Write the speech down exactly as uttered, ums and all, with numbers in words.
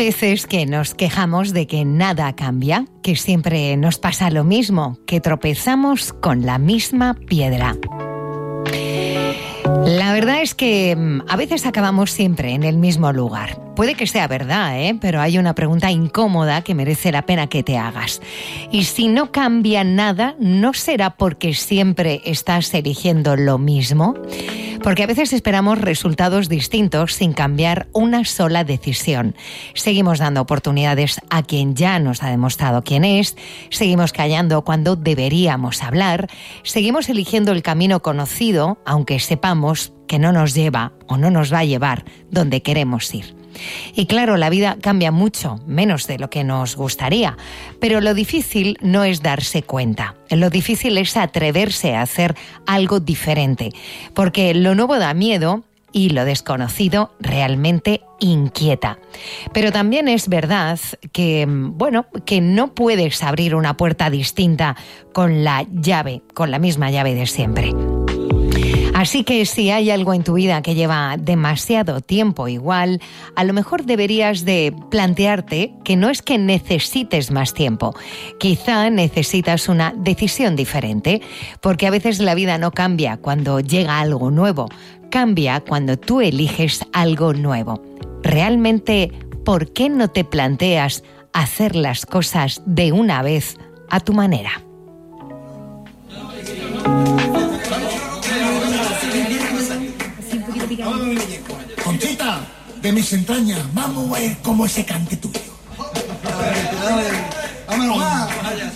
veces que nos quejamos de que nada cambia, que siempre nos pasa lo mismo, que tropezamos con la misma piedra. La verdad es que a veces acabamos siempre en el mismo lugar. Puede que sea verdad, ¿eh? Pero hay una pregunta incómoda que merece la pena que te hagas. Y si no cambia nada, ¿no será porque siempre estás eligiendo lo mismo? Porque a veces esperamos resultados distintos sin cambiar una sola decisión. Seguimos dando oportunidades a quien ya nos ha demostrado quién es, seguimos callando cuando deberíamos hablar, seguimos eligiendo el camino conocido, aunque sepamos que no nos lleva o no nos va a llevar donde queremos ir. Y claro, la vida cambia mucho, menos de lo que nos gustaría, pero lo difícil no es darse cuenta. Lo difícil es atreverse a hacer algo diferente, porque lo nuevo da miedo y lo desconocido realmente inquieta. Pero también es verdad que, bueno, que no puedes abrir una puerta distinta con la llave, con la misma llave de siempre. Así que si hay algo en tu vida que lleva demasiado tiempo igual, a lo mejor deberías de plantearte que no es que necesites más tiempo, quizá necesitas una decisión diferente, porque a veces la vida no cambia cuando llega algo nuevo, cambia cuando tú eliges algo nuevo. Realmente, ¿por qué no te planteas hacer las cosas de una vez a tu manera? Conchita, de mis entrañas, vamos a ver cómo es ese cante tuyo. Vámonos más.